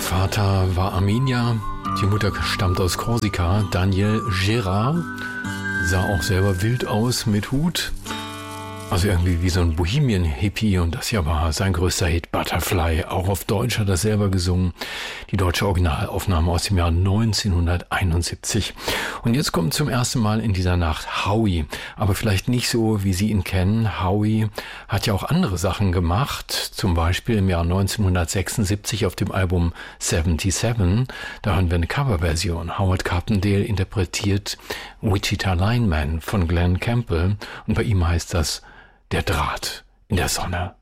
Vater war Armenier, die Mutter stammt aus Korsika. Daniel Gérard sah auch selber wild aus mit Hut. Also irgendwie wie so ein Bohemian-Hippie, und das hier war sein größter Hit, Butterfly. Auch auf Deutsch hat er selber gesungen. Die deutsche Originalaufnahme aus dem Jahr 1971. Und jetzt kommt zum ersten Mal in dieser Nacht Howie. Aber vielleicht nicht so, wie Sie ihn kennen. Howie hat ja auch andere Sachen gemacht. Zum Beispiel im Jahr 1976 auf dem Album 77. Da hören wir eine Coverversion. Howard Carpendale interpretiert Wichita Lineman von Glenn Campbell. Und bei ihm heißt das Der Draht in der Sonne.